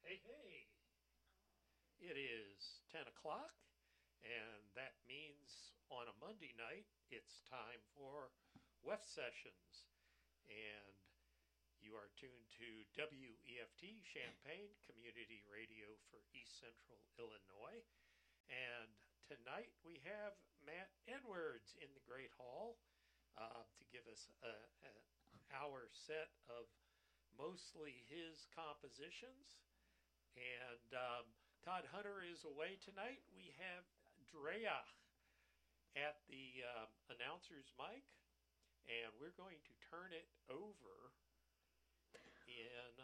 Hey, hey. It is 10 o'clock, and that means on a Monday night it's time for WEF sessions. And you are tuned to WEFT Champaign Community Radio for East Central Illinois. And tonight we have Matt Edwards in the Great Hall to give us an hour set of mostly his compositions. And Todd Hunter is away tonight. We have Drea at the announcer's mic, and we're going to turn it over in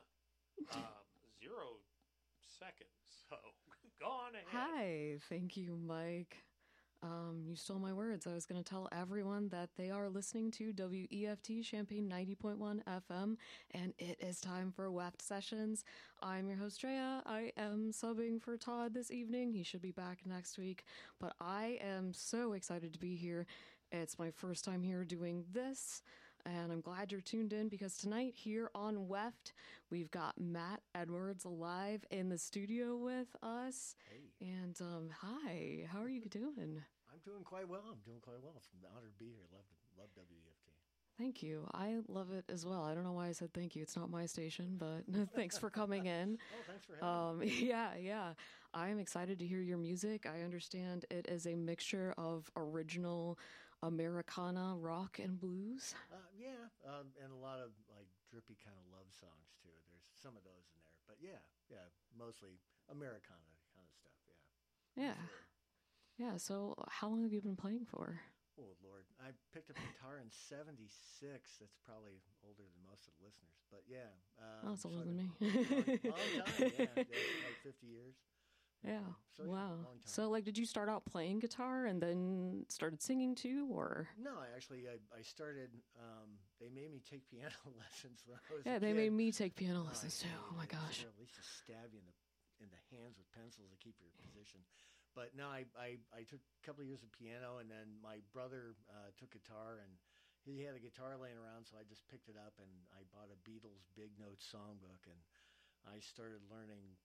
0 seconds. So go on ahead. Hi, thank you, Mike. You stole my words. I was going to tell everyone that they are listening to WEFT Champaign 90.1 FM, and it is time for WEFT sessions. I'm your host, Drea. I am subbing for Todd this evening. He should be back next week, but I am so excited to be here. It's my first time here doing this, and I'm glad you're tuned in because tonight here on WEFT, we've got Matt Edwards live in the studio with us. Hey. And hi, how are you doing? I'm doing quite well. It's an honor to be here. Love WEFT. Thank you. I love it as well. I don't know why I said thank you. It's not my station, but thanks for coming in. Oh, thanks for having me. Yeah. I'm excited to hear your music. I understand it is a mixture of original Americana rock and blues. And a lot of like drippy kind of love songs too. There's some of those in there, but yeah, mostly Americana kind of stuff. Yeah. Yeah. Absolutely. Yeah. So how long have you been playing for? Oh Lord, I picked up guitar in '76. That's probably older than most of the listeners, but yeah. Oh, it's older than me. Long time. Yeah, like 50 years. Yeah. So, Wow. long time. So, like, did you start out playing guitar and then started singing too, or? No, I started. They made me take piano lessons when I was. Yeah, a they kid. made me take piano lessons too. Oh my gosh. At least to stab you in the hands with pencils to keep your position. But no, I took a couple of years of piano, and then my brother took guitar, and he had a guitar laying around, so I just picked it up, and I bought a Beatles Big Notes songbook, and I started learning,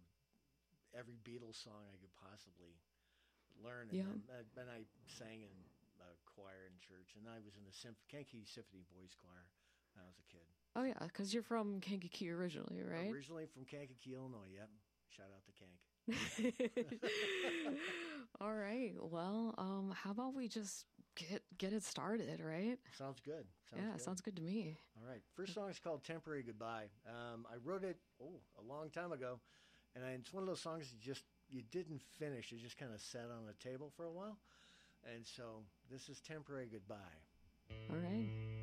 every Beatles song I could possibly learn. And then I sang in a choir in church, and I was in the Kankakee Symphony Boys Choir when I was a kid. Oh yeah, because you're from Kankakee originally, right? Originally from Kankakee, Illinois. Yep. Shout out to Kank. All right. Well, how about we just get it started, right? Sounds good. Sounds good to me. All right. First song is called Temporary Goodbye. I wrote it a long time ago, and it's one of those songs you didn't finish. It just kind of sat on the table for a while, and so this is Temporary Goodbye. All right.